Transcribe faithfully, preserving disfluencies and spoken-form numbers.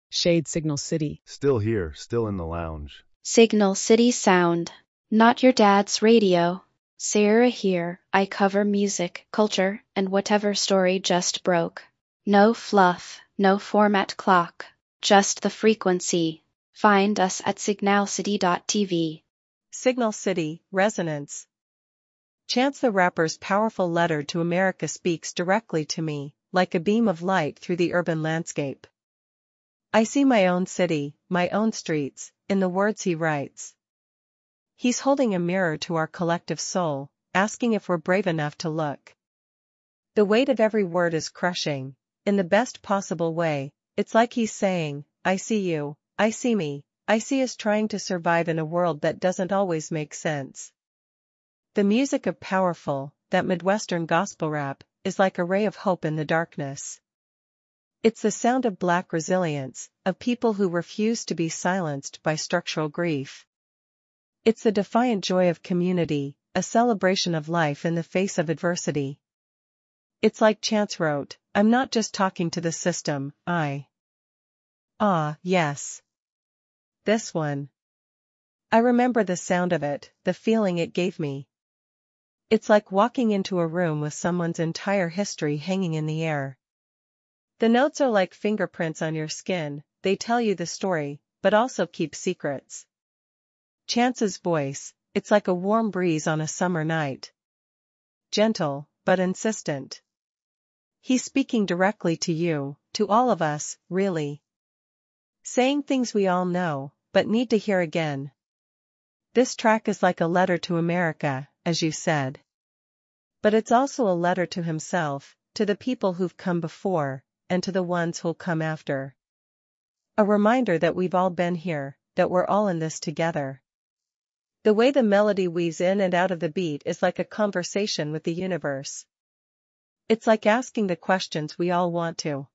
Shade Signal City. Still here, still in the lounge. Signal City Sound. Not your dad's radio. Sarah here, I cover music, culture, and whatever story just broke. No fluff, no format clock, just the frequency. Find us at signal city dot t v. Signal City, Resonance. Chance the Rapper's powerful letter to America speaks directly to me, like a beam of light through the urban landscape. I see my own city, my own streets, in the words he writes. He's holding a mirror to our collective soul, asking if we're brave enough to look. The weight of every word is crushing, in the best possible way. It's like he's saying, I see you, I see me, I see us trying to survive in a world that doesn't always make sense. The music of Powerful, that Midwestern gospel rap, is like a ray of hope in the darkness. It's the sound of Black resilience, of people who refuse to be silenced by structural grief. It's the defiant joy of community, a celebration of life in the face of adversity. It's like Chance wrote, I'm not just talking to the system, I. Ah, yes. This one. I remember the sound of it, the feeling it gave me. It's like walking into a room with someone's entire history hanging in the air. The notes are like fingerprints on your skin, they tell you the story, but also keep secrets. Chance's voice, it's like a warm breeze on a summer night. Gentle, but insistent. He's speaking directly to you, to all of us, really. Saying things we all know, but need to hear again. This track is like a letter to America, as you said. But it's also a letter to himself, to the people who've come before, and to the ones who'll come after. A reminder that we've all been here, that we're all in this together. The way the melody weaves in and out of the beat is like a conversation with the universe. It's like asking the questions we all want to